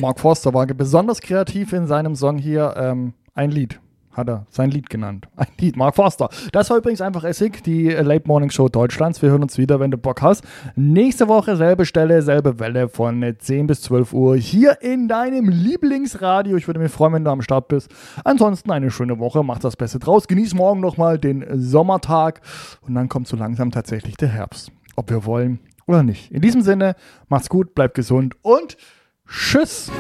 Mark Forster war besonders kreativ in seinem Song hier. Ein Lied hat er sein Lied genannt. Ein Lied, Mark Forster. Das war übrigens einfach Essig, die Late Morning Show Deutschlands. Wir hören uns wieder, wenn du Bock hast. Nächste Woche selbe Stelle, selbe Welle von 10 bis 12 Uhr hier in deinem Lieblingsradio. Ich würde mich freuen, wenn du am Start bist. Ansonsten eine schöne Woche, mach das Beste draus. Genieß morgen nochmal den Sommertag und dann kommt so langsam tatsächlich der Herbst. Ob wir wollen oder nicht. In diesem Sinne, macht's gut, bleibt gesund und tschüss.